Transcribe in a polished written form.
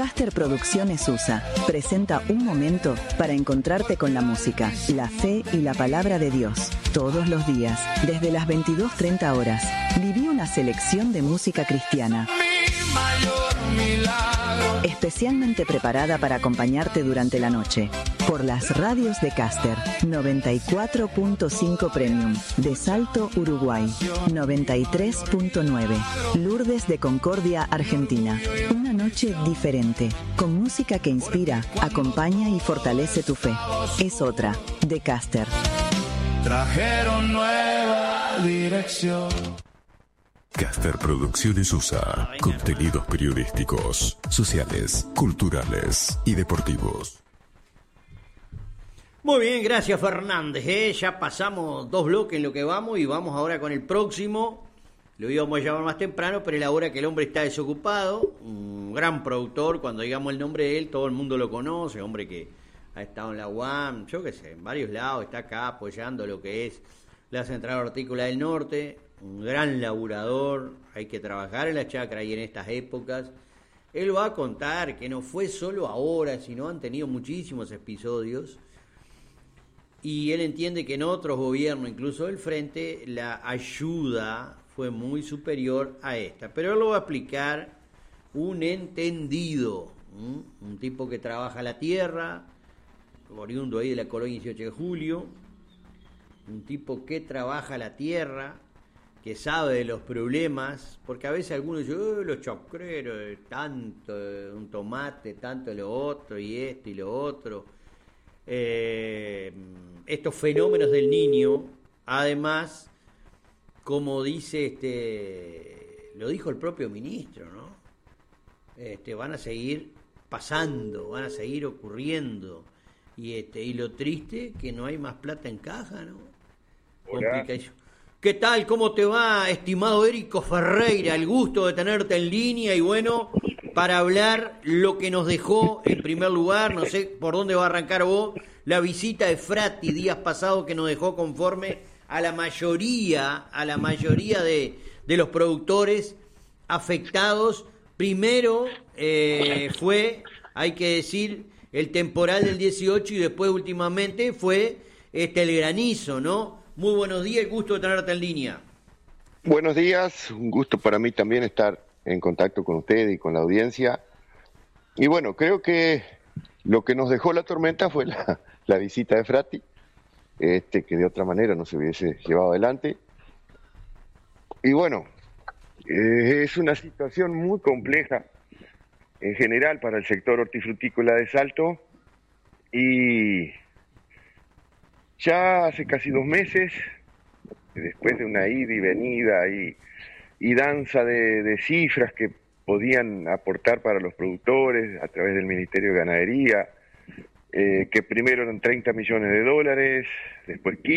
Caster Producciones USA presenta un momento para encontrarte con la música, la fe y la palabra de Dios. Todos los días, desde las 22:30 horas, viví una selección de música cristiana, especialmente preparada para acompañarte durante la noche, por las radios de Caster, 94.5 Premium, de Salto, Uruguay, 93.9, Lourdes de Concordia, Argentina. Una noche diferente, con música que inspira, acompaña y fortalece tu fe. Es otra, de Caster. Trajeron nueva dirección. Caster Producciones USA. Contenidos periodísticos, sociales, culturales y deportivos. Muy bien, gracias Fernández. Ya pasamos 2 bloques en lo que vamos y vamos ahora con el próximo. Lo íbamos a llamar más temprano, pero es la hora que el hombre está desocupado. Un gran productor, cuando digamos el nombre de él, todo el mundo lo conoce. Hombre que ha estado en la UAM, yo qué sé, en varios lados, está acá apoyando lo que es la Central Hortícola del Norte. Un gran laburador, hay que trabajar en la chacra y en estas épocas. Él va a contar que no fue solo ahora, sino han tenido muchísimos episodios. Y él entiende que en otros gobiernos, incluso del frente, la ayuda fue muy superior a esta. Pero él lo va a explicar un entendido, un tipo que trabaja la tierra, oriundo ahí de la colonia 18 de julio, un tipo que trabaja la tierra, que sabe de los problemas, porque a veces algunos dicen, los chocreros, tanto un tomate, tanto lo otro, y esto y lo otro. Estos fenómenos del Niño, además, como dice, lo dijo el propio ministro, ¿no? Van a seguir pasando, van a seguir ocurriendo, y lo triste que no hay más plata en caja, ¿no? Complicadísimo. ¿Qué tal? ¿Cómo te va, estimado Érico Ferreira? El gusto de tenerte en línea y bueno, para hablar lo que nos dejó en primer lugar, no sé por dónde va a arrancar vos, la visita de Frati días pasados que nos dejó conforme a la mayoría de los productores afectados. Primero fue, hay que decir, el temporal del 18 y después últimamente fue el granizo, ¿no? Muy buenos días, el gusto de tenerte en línea. Buenos días, un gusto para mí también estar en contacto con usted y con la audiencia. Y bueno, creo que lo que nos dejó la tormenta fue la visita de Frati, que de otra manera no se hubiese llevado adelante. Y bueno, es una situación muy compleja en general para el sector hortifrutícola de Salto y ya hace casi 2 meses, después de una ida y venida y danza de cifras que podían aportar para los productores a través del Ministerio de Ganadería, que primero eran $30 millones, después 15.